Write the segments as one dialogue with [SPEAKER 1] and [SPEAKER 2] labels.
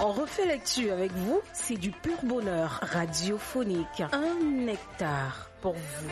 [SPEAKER 1] On refait l'actu avec vous, c'est du pur bonheur radiophonique. Un nectar pour vous.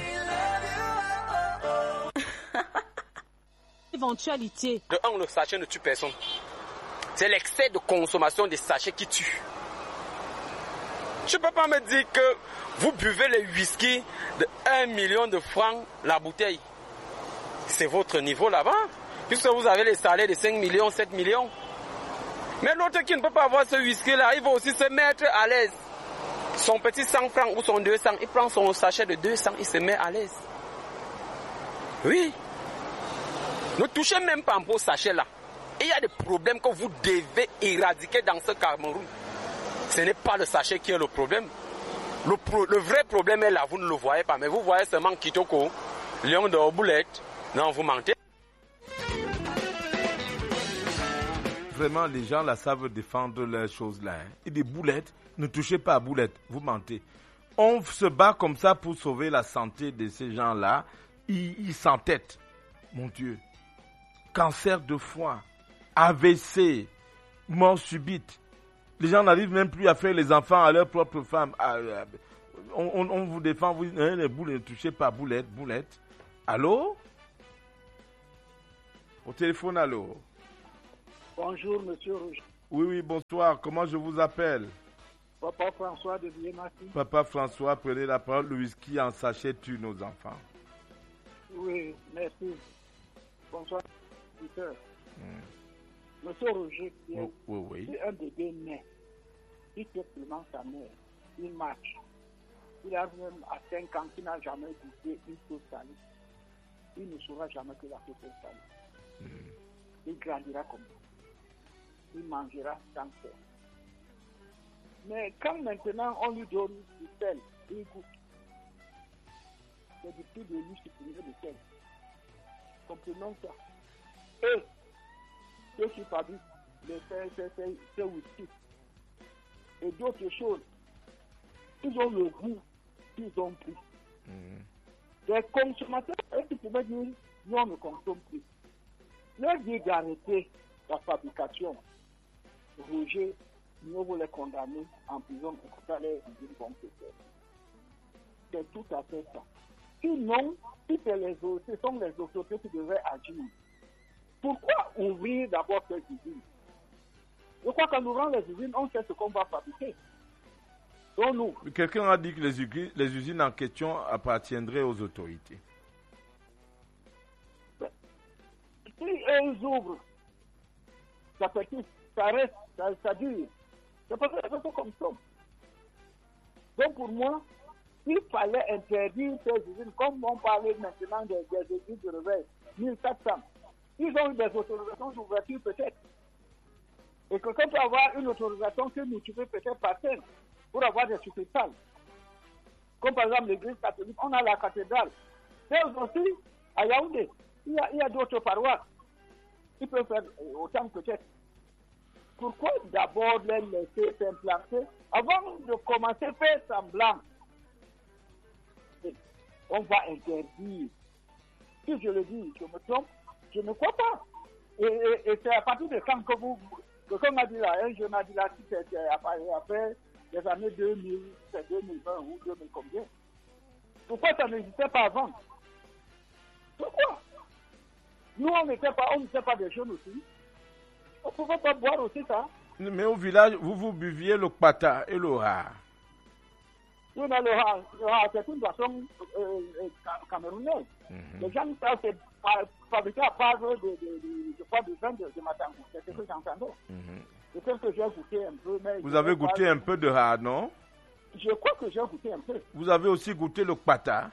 [SPEAKER 2] Éventualité.
[SPEAKER 3] De un, le sachet ne tue personne. C'est l'excès de consommation des sachets qui tue. Je ne peux pas me dire que vous buvez les whisky de 1 million de francs la bouteille. C'est votre niveau là-bas. Puisque vous avez les salaires de 5 millions, 7 millions. Mais l'autre qui ne peut pas avoir ce whisky-là, il va aussi se mettre à l'aise. Son petit 100 francs ou son 200, il prend son sachet de 200, il se met à l'aise. Oui. Ne touchez même pas un beau sachet là. Il y a des problèmes que vous devez éradiquer dans ce Cameroun. Ce n'est pas le sachet qui est le problème. Le vrai problème est là, vous ne le voyez pas. Mais vous voyez seulement Kitoko, Lion de Boulette. Non, vous mentez.
[SPEAKER 4] Vraiment, les gens là savent défendre les choses là. Hein. Et des boulettes, ne touchez pas à boulettes, vous mentez. On se bat comme ça pour sauver la santé de ces gens-là. Ils s'entêtent. Mon Dieu. Cancer de foie, AVC, mort subite. Les gens n'arrivent même plus à faire les enfants à leur propre femme. On vous défend, vous dites, les boulettes, ne touchez pas, boulettes. Allô? Au téléphone, allô?
[SPEAKER 5] Bonjour, monsieur Rouge.
[SPEAKER 4] Oui, bonsoir. Comment je vous appelle?
[SPEAKER 5] Papa François de Villemati.
[SPEAKER 4] Papa François, prenez la parole. Le whisky en sachet tue nos enfants.
[SPEAKER 5] Oui, merci. Bonsoir, Peter. Monsieur Roger,
[SPEAKER 4] oui.
[SPEAKER 5] Si un bébé naît, il fait seulement sa mère, il marche. Il a même à 5 ans qu'il n'a jamais goûté une chose salée. Il ne saura jamais que la chose est salée. Il grandira comme ça. Il mangera sans faire. Mais quand maintenant on lui donne du sel, il goûte. C'est du plus de lui supprimer le sel. Comprenons ça. Et ceux qui fabriquent ces whisky et d'autres choses, ils ont le goût qu'ils ont pris. Les consommateurs, est-ce qu'ils pouvaient dire nous on ne consomme plus? Leur dire d'arrêter la fabrication. Roger, nous voulons les condamner en prison et tout à l'heure d'une bonne société. C'est tout à fait ça. Sinon, si ce sont les autorités qui devraient agir. Pourquoi ouvrir d'abord ces usines? Je crois qu'en ouvrant les usines, on sait ce qu'on va fabriquer. Donc nous.
[SPEAKER 4] Quelqu'un a dit que les usines en question appartiendraient aux autorités.
[SPEAKER 5] Si elles ouvrent, ça petit, ça reste, ça dure. C'est pas comme ça. Donc pour moi, il fallait interdire ces usines, comme on parlait maintenant des usines de réveil, 1400. Ils ont eu des autorisations d'ouverture peut-être. Et quelqu'un peut avoir une autorisation que nous pouvons peut-être passer pour avoir des succursales. Comme par exemple l'église catholique, on a la cathédrale. C'est aussi à Yaoundé. Il y a d'autres paroisses qui peuvent faire autant peut-être. Pourquoi d'abord les laisser s'implanter avant de commencer à faire semblant? On va interdire. Si je le dis, je me trompe, je ne crois pas. Et c'est à partir de quand que comme a dit là, un jeune a dit là, si c'est après les années 2000, c'est 2020 ou 2000 combien? Pourquoi ça n'existait pas avant? Pourquoi? Nous, on n'était pas des jeunes aussi. On ne pouvait pas boire aussi ça.
[SPEAKER 4] Mais au village, vous buviez le kpata et le rare.
[SPEAKER 5] Oui, mais le rare, c'est une boisson camerounaise. Les gens savent que c'est fabriqué à part de vin de Matango. C'est ce que j'entendais. Peut-être que j'ai goûté un peu. Mais
[SPEAKER 4] vous avez goûté un peu de rare, non?
[SPEAKER 5] Je crois que j'ai goûté un peu.
[SPEAKER 4] Vous avez aussi goûté le kpata?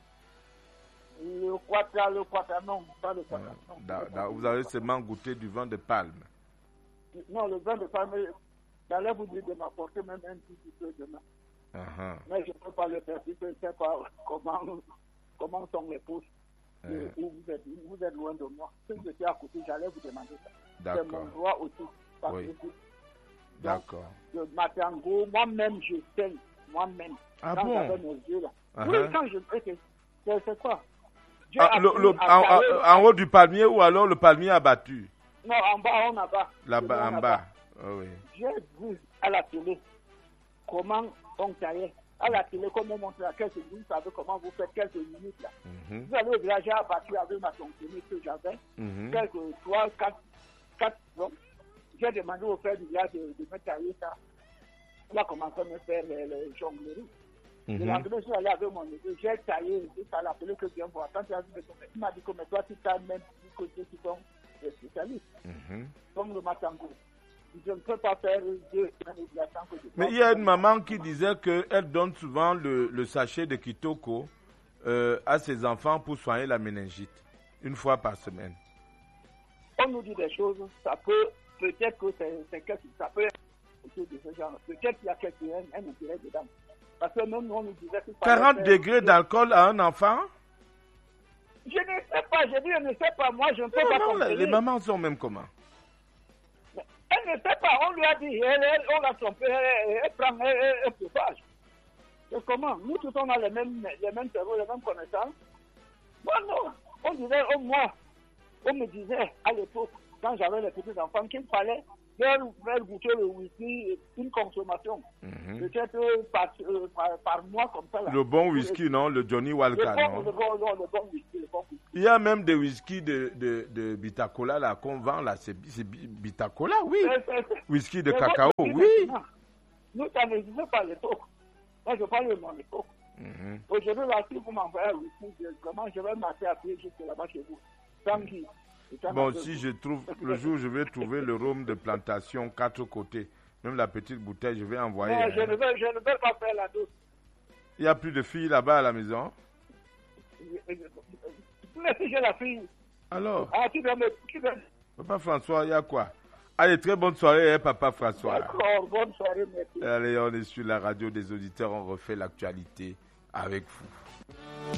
[SPEAKER 5] Le quata, non, pas le quata.
[SPEAKER 4] Vous avez seulement goûté du vin de palme?
[SPEAKER 5] Non, le vin de palme, j'allais vous dire de m'apporter même un petit peu demain. Mais je ne peux pas le faire, je ne sais pas comment sont les pouces. Où vous êtes loin de moi. Si j'étais à côté, j'allais vous demander ça.
[SPEAKER 4] D'accord.
[SPEAKER 5] C'est mon droit aussi.
[SPEAKER 4] Oui. D'accord.
[SPEAKER 5] Le Matango, moi-même, je saigne. Moi-même.
[SPEAKER 4] Ah
[SPEAKER 5] quand
[SPEAKER 4] bon?
[SPEAKER 5] j'avais mes yeux là. Oui, quand je... C'est quoi?
[SPEAKER 4] En haut du palmier ou alors le palmier abattu?
[SPEAKER 5] Non, en bas, en bas.
[SPEAKER 4] Là-bas, en bas. Oh, oui.
[SPEAKER 5] J'ai vu à la télé comment on taillait. À la télé, comme on montre à quelques minutes, vous savez comment vous faites quelques minutes là. Vous allez au village, j'ai abattu avec ma tontonnée que j'avais, quelques 3, 4 hommes. J'ai demandé au frère du village de me tailler ça. Il a commencé à me faire les jongleries. Le lendemain, je suis allé avec mon neveu, j'ai taillé, ça l'a appelé que bien voir. Quand il m'a dit que mais toi, tu tailles même du côté qui sont des spécialistes. Comme le Matango. Je ne peux pas faire 2 semaines de glaçons que je.
[SPEAKER 4] Mais il y a une maman qui disait qu'elle donne souvent le sachet de Kitoko à ses enfants pour soigner la méningite, une fois par semaine.
[SPEAKER 5] On nous dit des choses, ça peut, peut-être que ça peut être de ce genre. Peut-être qu'il y a un intérêt dedans. Parce que même nous, on nous disait que
[SPEAKER 4] 40 degrés d'alcool à un enfant?
[SPEAKER 5] Je ne sais pas, je dis, je ne sais pas, moi, je ne peux pas comprendre.
[SPEAKER 4] Les mamans sont même comment?
[SPEAKER 5] Elle ne sait pas, on lui a dit, on l'a trompée, elle prend, elle propage. C'est comment? Nous tous, on a les mêmes cerveaux, les mêmes connaissances. Moi, non. On me disait à l'époque, quand j'avais les petits enfants, qu'il fallait faire goûter le whisky, une consommation. Peut-être par mois comme ça. Là.
[SPEAKER 4] Le bon whisky, non? Le Johnny Walker, non?
[SPEAKER 5] Le bon whisky.
[SPEAKER 4] Il y a même des whisky de Bitacola là qu'on vend là. C'est Bitacola, oui. Whisky de cacao, oui.
[SPEAKER 5] Nous, ça n'existait pas à l'époque. Moi, je parle de mon époque. Aujourd'hui, là, si vous m'envoyez un whisky, vraiment, je vais marcher à pied jusque là-bas chez vous. Tranquille.
[SPEAKER 4] Bon, si je trouve, le jour où je vais trouver le rhum de plantation 4 côtés, même la petite bouteille, je vais envoyer.
[SPEAKER 5] Non, je ne veux pas faire la dose.
[SPEAKER 4] Il n'y a plus de filles là-bas à la maison?
[SPEAKER 5] Mais si j'ai la fille.
[SPEAKER 4] Alors?
[SPEAKER 5] Ah, qui doit me...
[SPEAKER 4] Papa François, il y a quoi? Allez, très bonne soirée, hein, Papa François.
[SPEAKER 5] D'accord, bonne soirée, merci.
[SPEAKER 4] Allez, on est sur la radio des auditeurs, on refait l'actualité avec vous.